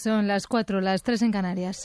son las 4, las 3 en Canarias.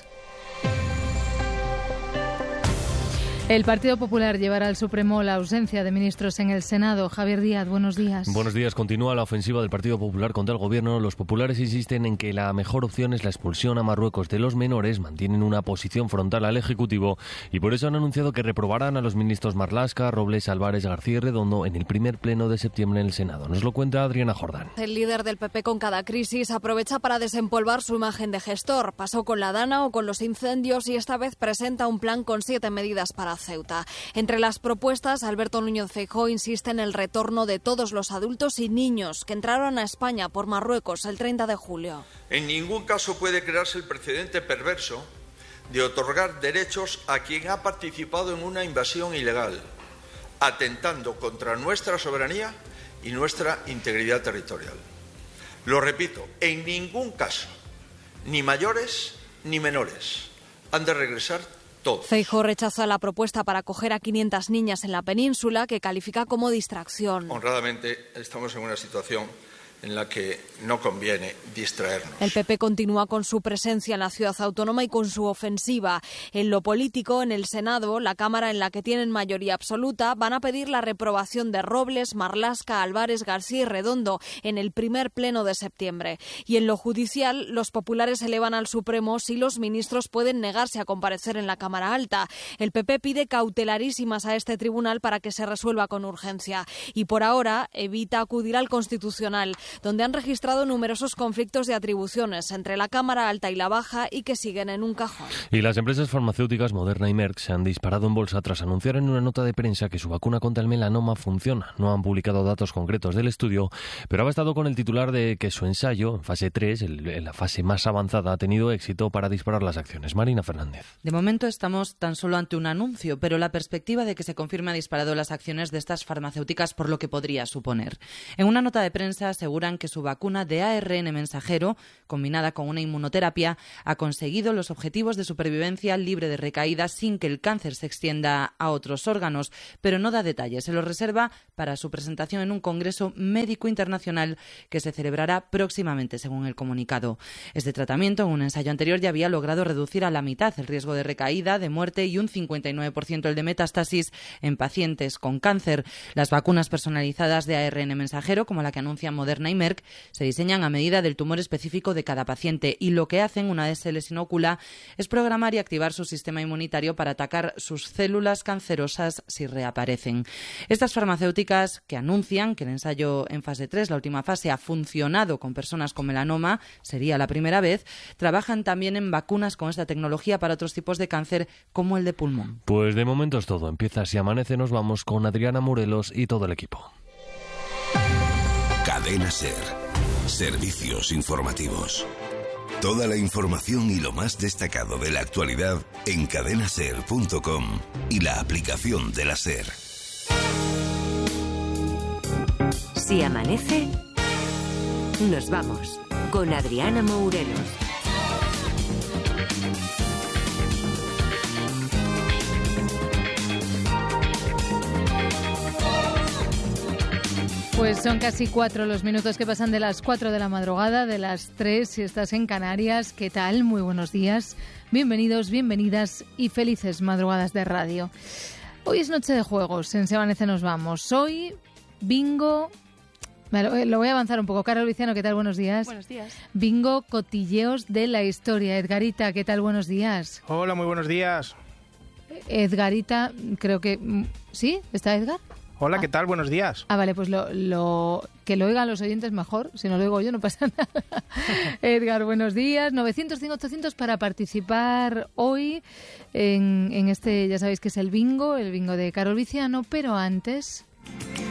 El Partido Popular llevará al Supremo la ausencia de ministros en el Senado. Javier Díaz, buenos días. Buenos días. Continúa la ofensiva del Partido Popular contra el Gobierno. Los populares insisten en que la mejor opción es la expulsión a Marruecos de los menores, mantienen una posición frontal al Ejecutivo y por eso han anunciado que reprobarán a los ministros Marlaska, Robles, Álvarez, García y Redondo en el primer pleno de septiembre en el Senado. Nos lo cuenta Adriana Jordán. El líder del PP con cada crisis aprovecha para desempolvar su imagen de gestor. Pasó con la Dana o con los incendios y esta vez presenta un plan con 7 medidas para Ceuta. Entre las propuestas, Alberto Núñez Feijóo insiste en el retorno de todos los adultos y niños que entraron a España por Marruecos el 30 de julio. En ningún caso puede crearse el precedente perverso de otorgar derechos a quien ha participado en una invasión ilegal, atentando contra nuestra soberanía y nuestra integridad territorial. Lo repito, en ningún caso, ni mayores ni menores han de regresar todos. Feijóo rechaza la propuesta para acoger a 500 niñas en la península, que califica como distracción. Honradamente, estamos en una situación en la que no conviene distraernos. El PP continúa con su presencia en la ciudad autónoma y con su ofensiva. En lo político, en el Senado, la Cámara en la que tienen mayoría absoluta, van a pedir la reprobación de Robles, Marlaska, Álvarez, García y Redondo en el primer pleno de septiembre. Y en lo judicial, los populares elevan al Supremo si los ministros pueden negarse a comparecer en la Cámara Alta. El PP pide cautelarísimas a este tribunal para que se resuelva con urgencia. Y por ahora evita acudir al Constitucional, donde han registrado numerosos conflictos de atribuciones entre la Cámara Alta y la Baja y que siguen en un cajón. Y las empresas farmacéuticas Moderna y Merck se han disparado en bolsa tras anunciar en una nota de prensa que su vacuna contra el melanoma funciona. No han publicado datos concretos del estudio, pero ha bastado con el titular de que su ensayo, en fase 3, en la fase más avanzada, ha tenido éxito para disparar las acciones. Marina Fernández. De momento estamos tan solo ante un anuncio, pero la perspectiva de que se confirme ha disparado las acciones de estas farmacéuticas por lo que podría suponer. En una nota de prensa aseguran que su vacuna de ARN mensajero, combinada con una inmunoterapia, ha conseguido los objetivos de supervivencia libre de recaídas sin que el cáncer se extienda a otros órganos, pero no da detalles. Se los reserva para su presentación en un congreso médico internacional que se celebrará próximamente, según el comunicado. Este tratamiento, en un ensayo anterior, ya había logrado reducir a la mitad el riesgo de recaída, de muerte y un 59% el de metástasis en pacientes con cáncer. Las vacunas personalizadas de ARN mensajero, como la que anuncian Moderna y Merck, se diseñan a medida del tumor específico de cada paciente y lo que hacen una vez se les inocula es programar y activar su sistema inmunitario para atacar sus células cancerosas si reaparecen. Estas farmacéuticas que anuncian que el ensayo en fase 3, la última fase, ha funcionado con personas con melanoma, sería la primera vez, trabajan también en vacunas con esta tecnología para otros tipos de cáncer como el de pulmón. Pues de momento es todo. Empieza Si Amanece, nos vamos con Adriana Morelos y todo el equipo. Cadena SER. Servicios informativos. Toda la información y lo más destacado de la actualidad en cadenaser.com y la aplicación de la SER. Si amanece, nos vamos con Adriana Morelos. Pues son casi 4 los minutos que pasan de las 4 de la madrugada, de las 3 si estás en Canarias. ¿Qué tal? Muy buenos días. Bienvenidos, bienvenidas y felices madrugadas de radio. Hoy es noche de juegos, en Se Amanece nos vamos. Hoy, bingo... Lo voy a avanzar un poco. Carol Viciano, ¿qué tal? Buenos días. Buenos días. Bingo, cotilleos de la historia. Edgarita, ¿qué tal? Buenos días. Hola, muy buenos días. Edgarita, creo que... ¿Sí? ¿Está Edgar? Hola, ¿qué tal? Buenos días. Vale, pues que lo oigan los oyentes mejor. Si no lo oigo yo, no pasa nada. Edgar, buenos días. 900-100-800 para participar hoy en este, ya sabéis que es el bingo de Carol Viciano, pero antes...